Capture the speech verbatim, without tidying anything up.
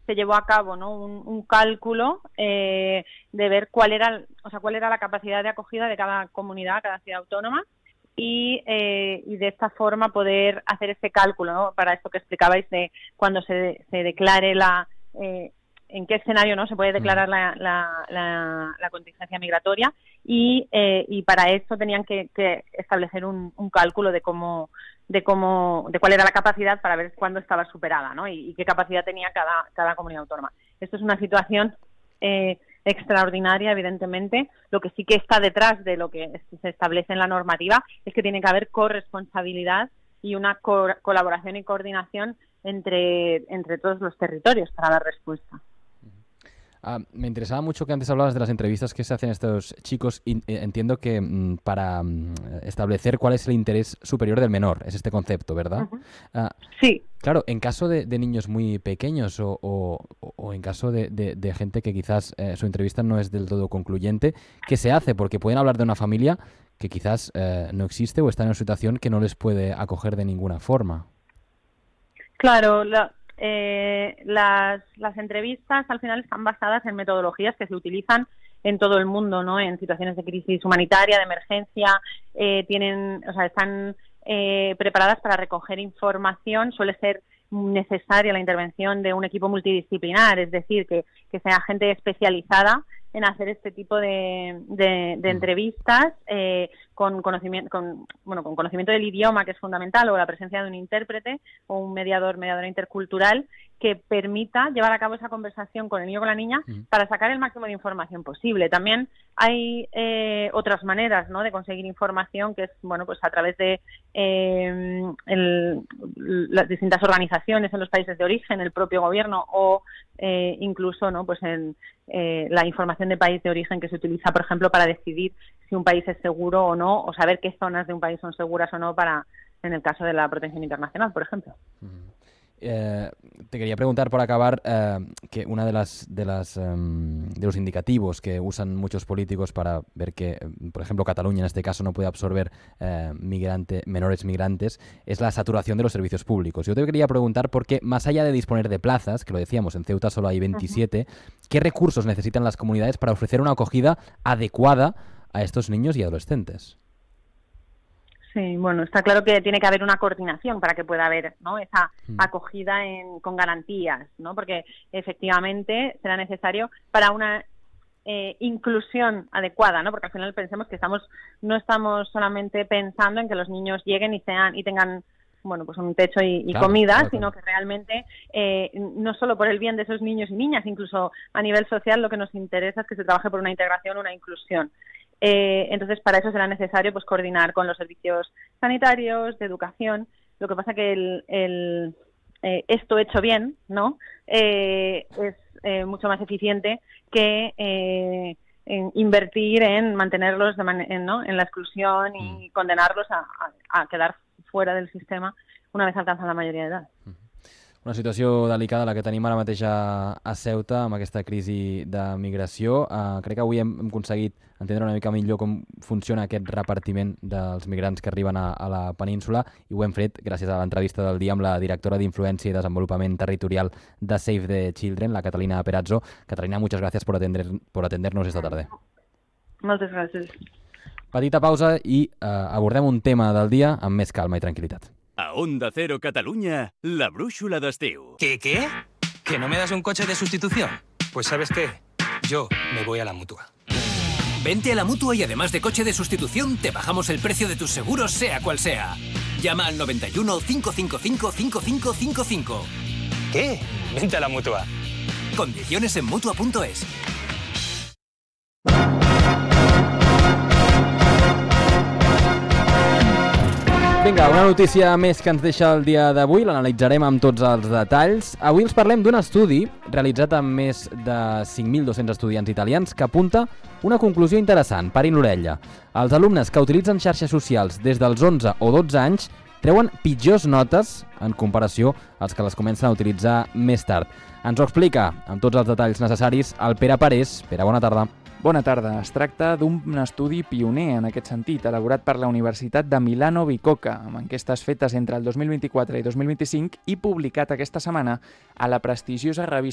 se llevó a cabo, ¿no? un, un cálculo eh, de ver cuál era, o sea, cuál era la capacidad de acogida de cada comunidad, cada ciudad autónoma, y, eh, y de esta forma poder hacer ese cálculo, ¿no? Para esto que explicabais de cuando se, se declare la... Eh, en qué escenario no se puede declarar la, la, la, la contingencia migratoria, y, eh, y para eso tenían que, que establecer un, un cálculo de cómo de cómo de cuál era la capacidad para ver cuándo estaba superada, ¿no? y, y qué capacidad tenía cada, cada comunidad autónoma. Esto es una situación eh, extraordinaria, evidentemente. Lo que sí que está detrás de lo que se establece en la normativa es que tiene que haber corresponsabilidad y una co colaboración y coordinación entre, entre todos los territorios para la respuesta. Uh, me interesaba mucho que antes hablabas de las entrevistas que se hacen a estos chicos y eh, entiendo que mm, para mm, establecer cuál es el interés superior del menor, es este concepto, ¿verdad? Uh-huh. Uh, sí. Claro, en caso de, de niños muy pequeños o, o, o en caso de, de, de gente que quizás eh, su entrevista no es del todo concluyente, ¿qué se hace? Porque pueden hablar de una familia que quizás eh, no existe o está en una situación que no les puede acoger de ninguna forma. Claro, la... Eh, las, las entrevistas al final están basadas en metodologías que se utilizan en todo el mundo, ¿no? En situaciones de crisis humanitaria, de emergencia, eh, tienen, o sea, están eh, preparadas para recoger información. Suele ser necesaria la intervención de un equipo multidisciplinar, es decir, que, que sea gente especializada en hacer este tipo de, de, de entrevistas eh, con conocimiento, con, bueno, con conocimiento del idioma, que es fundamental, o la presencia de un intérprete o un mediador, mediadora intercultural, que permita llevar a cabo esa conversación con el niño o con la niña para sacar el máximo de información posible. También hay eh, otras maneras, ¿no?, de conseguir información, que es, bueno, pues a través de eh, el, las distintas organizaciones en los países de origen, el propio gobierno, o eh, incluso, ¿no?, pues en eh, la información de país de origen que se utiliza, por ejemplo, para decidir si un país es seguro o no, o saber qué zonas de un país son seguras o no para, en el caso de la protección internacional, por ejemplo. Uh-huh. Eh, te quería preguntar por acabar eh, que una de las de las um, de los indicativos que usan muchos políticos para ver que, por ejemplo, Cataluña en este caso no puede absorber eh, migrante, menores migrantes es la saturación de los servicios públicos. Yo te quería preguntar por qué, más allá de disponer de plazas, que lo decíamos, en Ceuta solo hay veintisiete, uh-huh. ¿qué recursos necesitan las comunidades para ofrecer una acogida adecuada a estos niños y adolescentes? Sí, bueno, está claro que tiene que haber una coordinación para que pueda haber, ¿no?, esa acogida en, con garantías, ¿no?, porque efectivamente será necesario para una eh, inclusión adecuada, ¿no?, porque al final pensemos que estamos no estamos solamente pensando en que los niños lleguen y sean y tengan, bueno, pues un techo y, y claro, comida, claro, sino claro. que realmente eh, no solo por el bien de esos niños y niñas, incluso a nivel social lo que nos interesa es que se trabaje por una integración, una inclusión. Eh, entonces, para eso será necesario pues coordinar con los servicios sanitarios, de educación. Lo que pasa que el, el, eh, esto hecho bien, ¿no?, eh, es eh, mucho más eficiente que eh, en invertir en mantenerlos de man- en, ¿no? en la exclusión y condenarlos a, a, a quedar fuera del sistema una vez alcanzan la mayoría de edad. Una situació delicada la que tenim ara mateix a, a Ceuta amb aquesta crisi de migració. Uh, crec que avui hem, hem aconseguit entendre una mica millor com funciona aquest repartiment dels migrants que arriben a, a la península i ho hem fet gràcies a l'entrevista del dia amb la directora d'Influència i Desenvolupament Territorial de Save the Children, la Catalina Perazzo. Catalina, muchas gracias por, atender, por atendernos esta tarde. Moltes gràcies. Petita pausa i uh, abordem un tema del dia amb més calma i tranquil·litat. A Onda Cero Cataluña, la brúixola d'estiu. ¿Qué, qué? ¿Que no me das un coche de sustitución? Pues ¿sabes qué? Yo me voy a la Mutua. Vente a la Mutua y además de coche de sustitución, te bajamos el precio de tus seguros, sea cual sea. Llama al noventa y uno, cinco cinco cinco, cinco cinco cinco cinco. ¿Qué? Vente a la Mutua. Condiciones en Mutua punto es. Vinga, una notícia més que ens deixa el dia d'avui, l'analitzarem amb tots els detalls. Avui els parlem d'un estudi realitzat amb més de cinc mil dos-cents estudiants italians que apunta una conclusió interessant, parin l'orella. Els alumnes que utilitzen xarxes socials des dels onze o dotze anys treuen pitjors notes en comparació als que les comencen a utilitzar més tard. Ens ho explica, amb tots els detalls necessaris, el Pere Parés. Pere, bona tarda. Bona tarda. Es tracta d'un estudi pioner en aquest sentit, elaborat per la Universitat de Milano Bicocca, amb enquestes fetes entre el dos mil vint-i-quatre i dos mil vint-i-cinc i publicat aquesta setmana a la prestigiosa revista